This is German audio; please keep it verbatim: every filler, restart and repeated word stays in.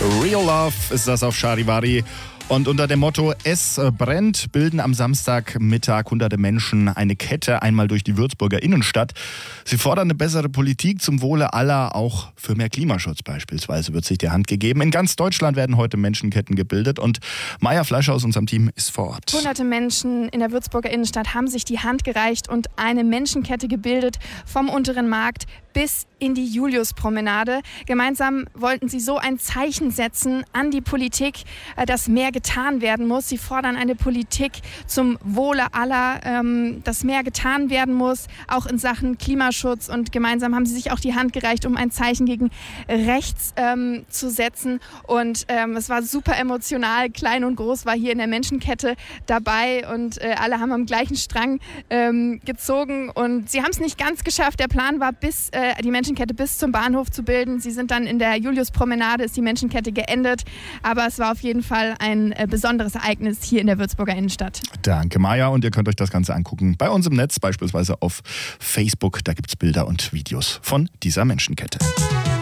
Real Love ist das auf Charivari. Und unter dem Motto Es brennt bilden am Samstagmittag hunderte Menschen eine Kette einmal durch die Würzburger Innenstadt. Sie fordern eine bessere Politik zum Wohle aller, auch für mehr Klimaschutz beispielsweise wird sich die Hand gegeben. In ganz Deutschland werden heute Menschenketten gebildet und Maja Fleischer aus unserem Team ist vor Ort. Hunderte Menschen in der Würzburger Innenstadt haben sich die Hand gereicht und eine Menschenkette gebildet vom unteren Markt bis in die Juliuspromenade. Gemeinsam wollten sie so ein Zeichen setzen an die Politik, dass mehr getan werden muss. Sie fordern eine Politik zum Wohle aller, ähm, dass mehr getan werden muss, auch in Sachen Klimaschutz. Und gemeinsam haben sie sich auch die Hand gereicht, um ein Zeichen gegen rechts ähm, zu setzen. Und ähm, es war super emotional. Klein und groß war hier in der Menschenkette dabei und äh, alle haben am gleichen Strang ähm, gezogen. Und sie haben es nicht ganz geschafft. Der Plan war, bis äh, die Menschenkette bis zum Bahnhof zu bilden. Sie sind dann in der Juliuspromenade, ist die Menschenkette geendet. Aber es war auf jeden Fall ein äh, besonderes Ereignis hier in der Würzburger Innenstadt. Danke, Maja. Und ihr könnt euch das Ganze angucken bei uns im Netz, beispielsweise auf Facebook. Da gibt es Bilder und Videos von dieser Menschenkette.